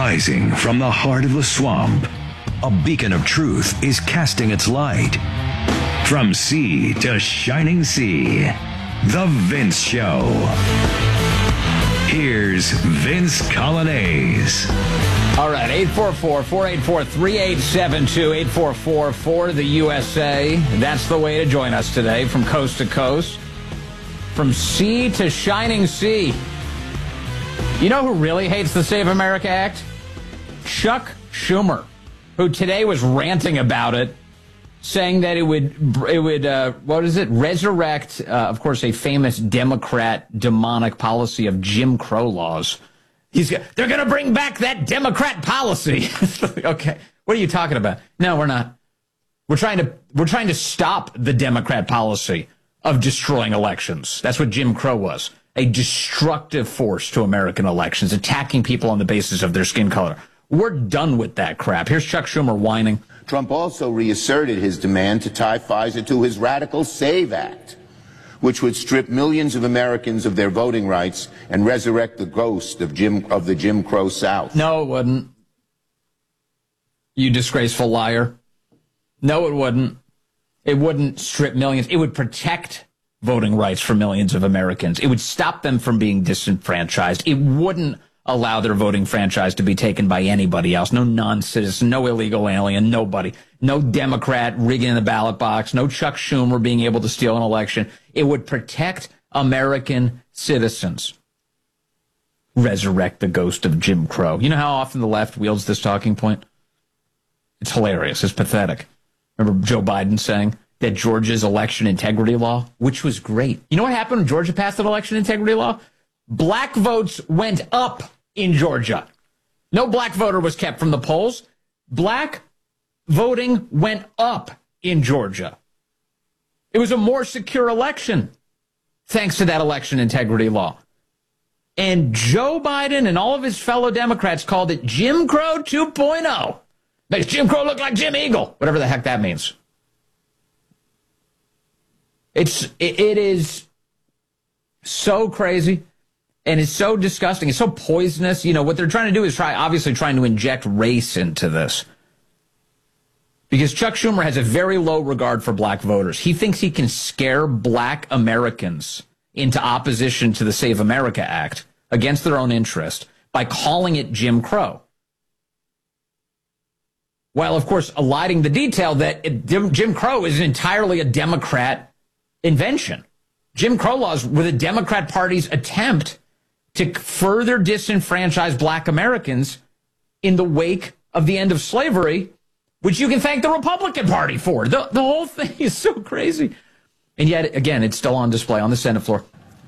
Rising from the heart of the swamp, a beacon of truth is casting its light. From sea to shining sea, The Vince Show. Here's Vince Coglianese. All right, 844-484-3872, 844-4 the USA. That's the way to join us today from coast to coast. From sea to shining sea. You know who really hates the Save America Act? Chuck Schumer, who today was ranting about it, saying that it would resurrect, of course, a famous Democrat demonic policy of Jim Crow laws. They're going to bring back that Democrat policy. Okay, what are you talking about? No, we're not. We're trying to stop the Democrat policy of destroying elections. That's what Jim Crow was. A destructive force to American elections, attacking people on the basis of their skin color. We're done with that crap. Here's Chuck Schumer whining. Trump also reasserted his demand to tie FISA to his radical SAVE Act, which would strip millions of Americans of their voting rights and resurrect the ghost of the Jim Crow South. No, it wouldn't. You disgraceful liar. No, it wouldn't. It wouldn't strip millions. It would protect voting rights for millions of Americans. It would stop them from being disenfranchised. It wouldn't allow their voting franchise to be taken by anybody else. No non-citizen, no illegal alien, nobody. No Democrat rigging the ballot box, no Chuck Schumer being able to steal an election. It would protect American citizens. Resurrect the ghost of Jim Crow. You know how often the left wields this talking point? It's hilarious. It's pathetic. Remember Joe Biden saying that Georgia's election integrity law, which was great. You know what happened when Georgia passed an election integrity law? Black votes went up in Georgia. No black voter was kept from the polls. Black voting went up in Georgia. It was a more secure election thanks to that election integrity law. And Joe Biden and all of his fellow Democrats called it Jim Crow 2.0. Makes Jim Crow look like Jim Eagle, whatever the heck that means. It is so crazy, and it's so disgusting. It's so poisonous. You know, what they're trying to do is obviously trying to inject race into this. Because Chuck Schumer has a very low regard for black voters. He thinks he can scare black Americans into opposition to the Save America Act against their own interest by calling it Jim Crow. While, of course, eliding the detail that Jim Crow is entirely a Democrat invention. Jim Crow laws were the Democrat Party's attempt to further disenfranchise black Americans in the wake of the end of slavery, which you can thank the Republican Party for. The whole thing is so crazy. And yet, again, it's still on display on the Senate floor.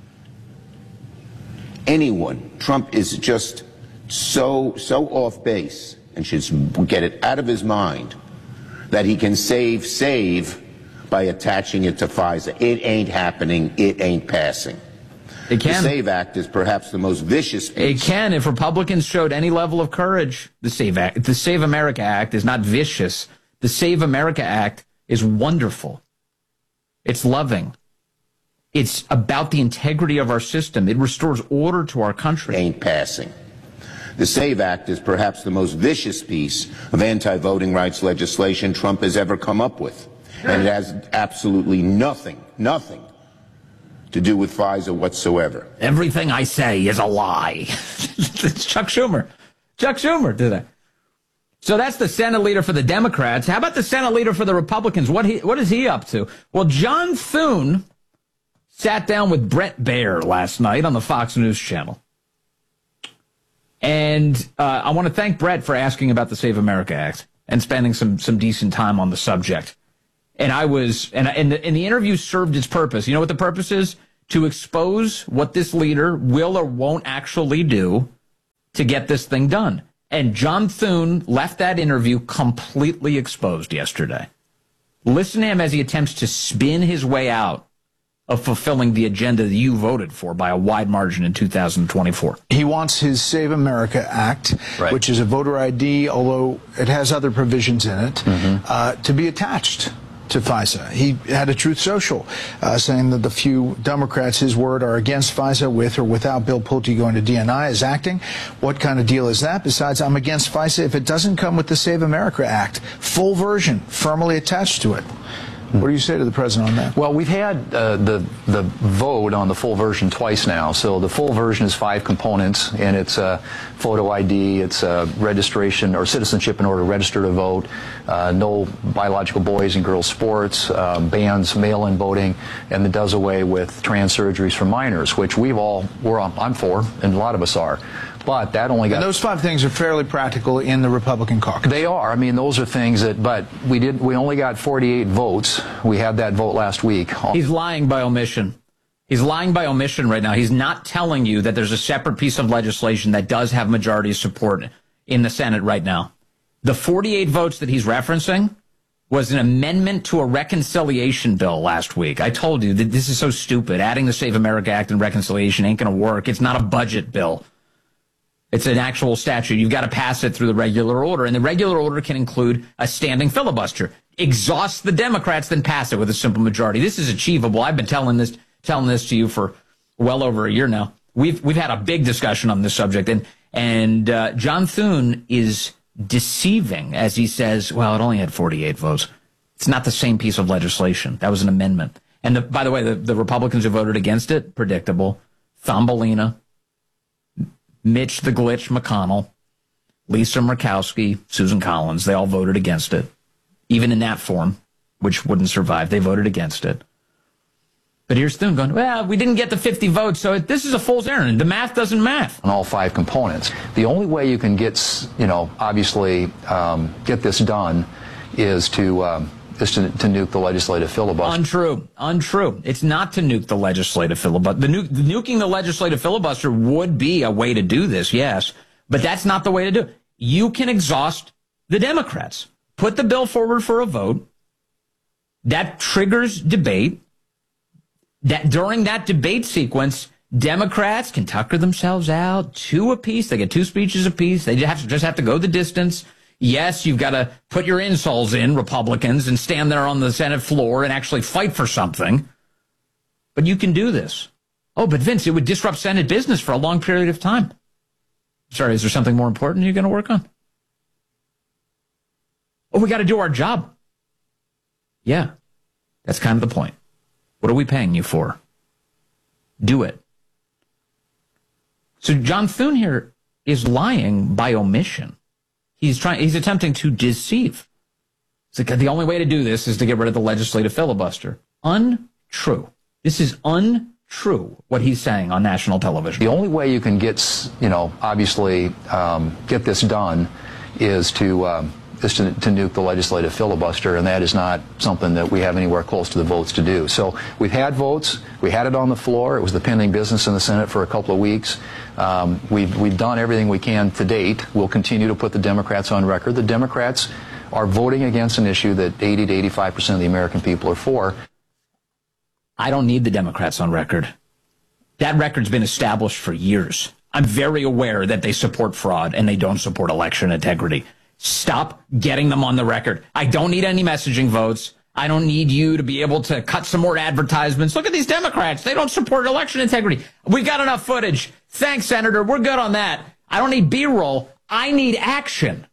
Trump is just so off base and should get it out of his mind that he can save by attaching it to FISA. It ain't happening. It ain't passing. It can. The SAVE Act is perhaps the most vicious piece. It can, if Republicans showed any level of courage. The Save America Act is not vicious. The Save America Act is wonderful. It's loving. It's about the integrity of our system. It restores order to our country. Ain't passing. The SAVE Act is perhaps the most vicious piece of anti-voting rights legislation Trump has ever come up with. And it has absolutely nothing to do with FISA whatsoever. Everything I say is a lie. It's Chuck Schumer. Chuck Schumer did that. So that's the Senate leader for the Democrats. How about the Senate leader for the Republicans? What is he up to? Well, John Thune sat down with Bret Baier last night on the Fox News channel. And I want to thank Bret for asking about the Save America Act and spending some decent time on the subject. And the interview served its purpose. You know what the purpose is? To expose what this leader will or won't actually do to get this thing done. And John Thune left that interview completely exposed yesterday. Listen to him as he attempts to spin his way out of fulfilling the agenda that you voted for by a wide margin in 2024. He wants his Save America Act, which is a voter ID, although it has other provisions in it, to be attached to FISA. He had a Truth Social saying that the few Democrats, his word, are against FISA with or without Bill Pulte going to DNI as acting. What kind of deal is that? Besides, I'm against FISA if it doesn't come with the Save America Act, full version, firmly attached to it. What do you say to the president on that? Well, we've had the vote on the full version twice now. So the full version is 5 components, and it's photo ID, it's registration or citizenship in order to register to vote, no biological boys and girls sports, bans mail-in voting, and it does away with trans surgeries for minors, which I'm for, and a lot of us are. But that only got... And those 5 things are fairly practical in the Republican caucus. They are. I mean, those are things that... But we only got 48 votes. We had that vote last week. He's lying by omission. He's lying by omission right now. He's not telling you that there's a separate piece of legislation that does have majority support in the Senate right now. The 48 votes that he's referencing was an amendment to a reconciliation bill last week. I told you that this is so stupid. Adding the Save America Act and reconciliation ain't going to work. It's not a budget bill. It's an actual statute. You've got to pass it through the regular order, and the regular order can include a standing filibuster. Exhaust the Democrats, then pass it with a simple majority. This is achievable. I've been telling this to you for well over a year now. We've had a big discussion on this subject, and John Thune is deceiving as he says, well, it only had 48 votes. It's not the same piece of legislation. That was an amendment. And by the way, the Republicans who voted against it, predictable, Thumbelina, Mitch the Glitch McConnell, Lisa Murkowski, Susan Collins, they all voted against it. Even in that form, which wouldn't survive, they voted against it. But here's Thune going, well, we didn't get the 50 votes, so this is a fool's errand. The math doesn't math. On all 5 components. The only way you can get, obviously get this done is to nuke the legislative filibuster. Untrue. It's not to nuke the legislative filibuster. Nuking the legislative filibuster would be a way to do this, yes, but that's not the way to do it. You can exhaust the Democrats. Put the bill forward for a vote. That triggers debate. That during that debate sequence, Democrats can tucker themselves out 2 apiece. They get 2 speeches apiece. They just have to go the distance. Yes, you've got to put your insoles in, Republicans, and stand there on the Senate floor and actually fight for something. But you can do this. Oh, but Vince, it would disrupt Senate business for a long period of time. Sorry, is there something more important you're going to work on? Oh, we got to do our job. Yeah, that's kind of the point. What are we paying you for? Do it. So John Thune here is lying by omission. He's attempting to deceive. It's like the only way to do this is to get rid of the legislative filibuster. Untrue. This is untrue, what he's saying on national television. The only way you can get, obviously get this done is to nuke the legislative filibuster, and that is not something that we have anywhere close to the votes to do. So we've had votes. We had it on the floor. It was the pending business in the Senate for a couple of weeks. We've done everything we can to date. We'll continue to put the Democrats on record. The Democrats are voting against an issue that 80 to 85% of the American people are for. I don't need the Democrats on record. That record's been established for years. I'm very aware that they support fraud and they don't support election integrity. Stop getting them on the record. I don't need any messaging votes. I don't need you to be able to cut some more advertisements. Look at these Democrats. They don't support election integrity. We got enough footage. Thanks, Senator. We're good on that. I don't need B-roll. I need action.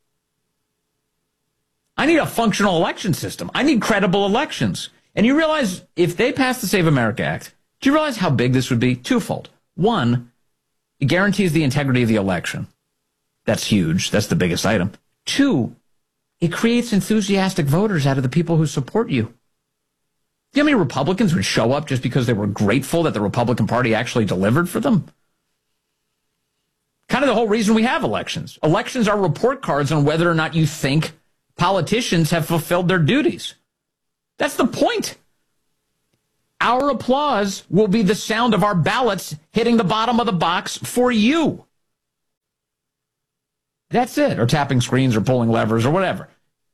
I need a functional election system. I need credible elections. And you realize if they pass the Save America Act, do you realize how big this would be? Twofold. One, it guarantees the integrity of the election. That's huge. That's the biggest item. 2, it creates enthusiastic voters out of the people who support you. Do you know how many Republicans would show up just because they were grateful that the Republican Party actually delivered for them? Kind of the whole reason we have elections. Elections are report cards on whether or not you think politicians have fulfilled their duties. That's the point. Our applause will be the sound of our ballots hitting the bottom of the box for you. That's it. Or tapping screens or pulling levers or whatever.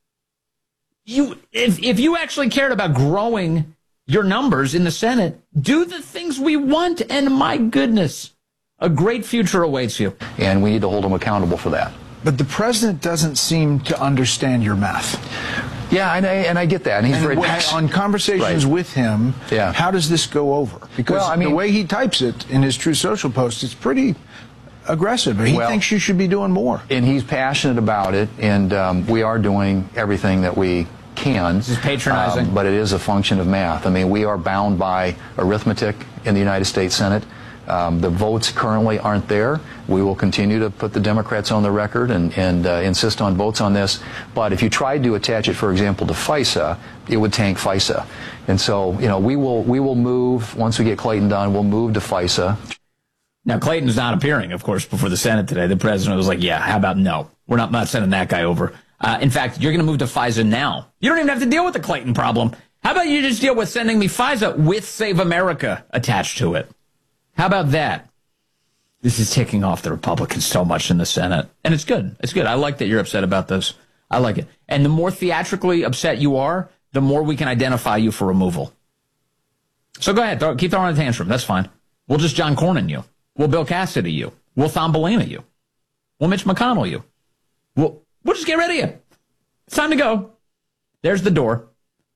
If you actually cared about growing your numbers in the Senate, do the things we want, and my goodness, a great future awaits you. And we need to hold them accountable for that. But the president doesn't seem to understand your math. Yeah, and I get that. And he's very on conversations with him, how does this go over? Because the way he types it in his Truth Social post, it's pretty aggressive. He thinks you should be doing more. And he's passionate about it, and we are doing everything that we can. This is patronizing. But it is a function of math. I mean, we are bound by arithmetic in the United States Senate. The votes currently aren't there. We will continue to put the Democrats on the record and insist on votes on this. But if you tried to attach it, for example, to FISA, it would tank FISA. And so, we will move, once we get Clayton done, we'll move to FISA. Now, Clayton's not appearing, of course, before the Senate today. The president was like, yeah, how about no? We're not sending that guy over. In fact, you're going to move to FISA now. You don't even have to deal with the Clayton problem. How about you just deal with sending me FISA with Save America attached to it? How about that? This is ticking off the Republicans so much in the Senate. And it's good. It's good. I like that you're upset about this. I like it. And the more theatrically upset you are, the more we can identify you for removal. So go ahead. Keep throwing a tantrum. That's fine. We'll just John Cornyn you. We'll Bill Cassidy you. We'll Thumbelina you. We'll Mitch McConnell you. We'll just get rid of you. It's time to go. There's the door.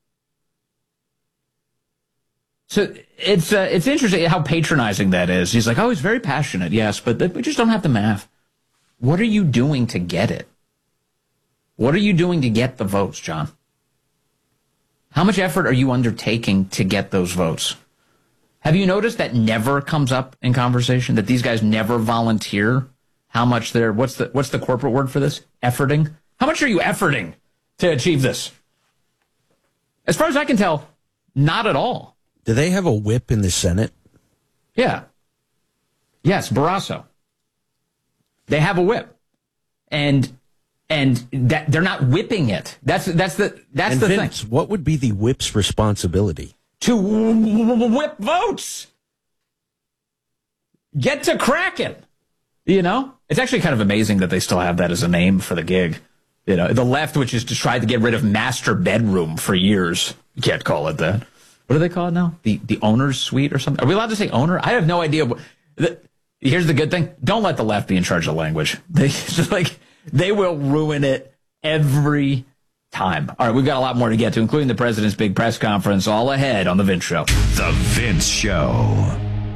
So it's interesting how patronizing that is. He's like, oh, he's very passionate, yes, but we just don't have the math. What are you doing to get it? What are you doing to get the votes, John? How much effort are you undertaking to get those votes? Have you noticed that never comes up in conversation, that these guys never volunteer how much they're, what's the corporate word for this? Efforting? How much are you efforting to achieve this? As far as I can tell, not at all. Do they have a whip in the Senate? Yeah. Yes, Barrasso. They have a whip. And that they're not whipping it. That's the Vince, thing. What would be the whip's responsibility? To whip votes. Get to cracking. It's actually kind of amazing that they still have that as a name for the gig. The left, which has tried to get rid of master bedroom for years. You can't call it that. What do they call it now? The owner's suite or something? Are we allowed to say owner? I have no idea. Here's the good thing. Don't let the left be in charge of language. They will ruin it every time. All right, we've got a lot more to get to, including the president's big press conference, all ahead on The Vince Show. The Vince Show.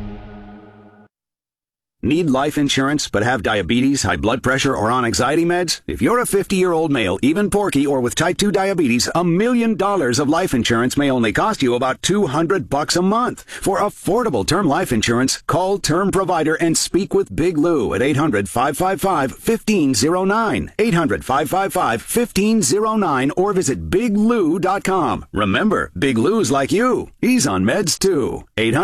Need life insurance but have diabetes, high blood pressure, or on anxiety meds? If you're a 50-year-old male, even porky, or with type 2 diabetes, $1 million of life insurance may only cost you about $200 a month. For affordable term life insurance, call Term Provider and speak with Big Lou at 800-555-1509. 800-555-1509 or visit biglou.com. Remember, Big Lou's like you. He's on meds too.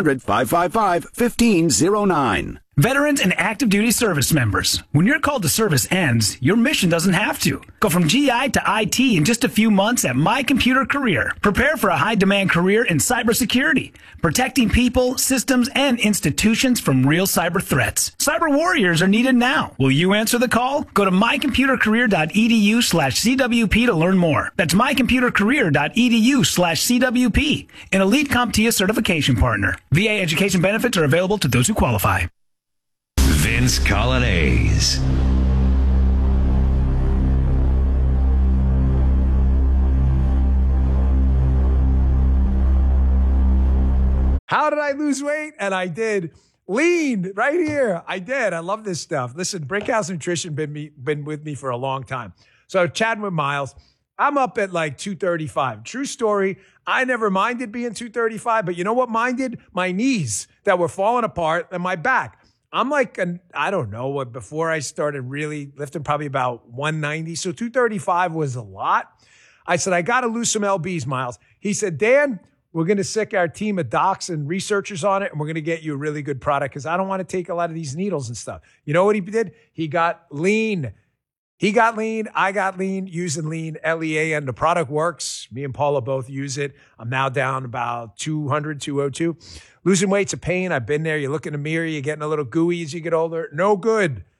800-555-1509. Veterans and active duty service members, when your call to service ends, your mission doesn't have to. Go from GI to IT in just a few months at My Computer Career. Prepare for a high-demand career in cybersecurity, protecting people, systems, and institutions from real cyber threats. Cyber warriors are needed now. Will you answer the call? Go to mycomputercareer.edu/CWP to learn more. That's mycomputercareer.edu/CWP, an elite CompTIA certification partner. VA education benefits are available to those who qualify. Vince Coglianese. How did I lose weight? And I did. Lean right here. I did. I love this stuff. Listen, Brickhouse Nutrition been with me for a long time. So chatting with Miles, I'm up at like 235. True story. I never minded being 235, but you know what minded? My knees that were falling apart and my back. I'm like, I don't know what, before I started really lifting, probably about 190. So 235 was a lot. I said, I got to lose some LBs, Miles. He said, Dan, we're going to sick our team of docs and researchers on it, and we're going to get you a really good product because I don't want to take a lot of these needles and stuff. You know what he did? He got lean. He got lean. I got lean, using lean, LEAN. The product works. Me and Paula both use it. I'm now down about 200, 202. Losing weight's a pain. I've been there. You look in the mirror, you're getting a little gooey as you get older. No good.